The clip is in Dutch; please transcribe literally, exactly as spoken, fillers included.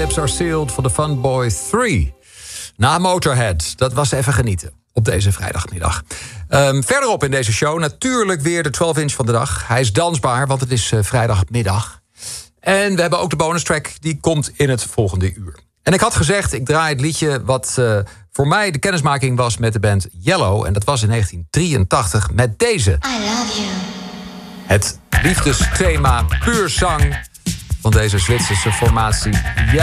Lips Are Sealed van de Funboy drie. Na Motorhead, dat was even genieten op deze vrijdagmiddag. Um, verderop in deze show natuurlijk weer de twaalf inch van de dag. Hij is dansbaar, want het is uh, vrijdagmiddag. En we hebben ook de bonus track, die komt in het volgende uur. En ik had gezegd, ik draai het liedje wat uh, voor mij de kennismaking was met de band Yellow. En dat was in negentien drieëntachtig met deze. I love you. Het liefdesthema puur zang van deze Zwitserse formatie Yellow.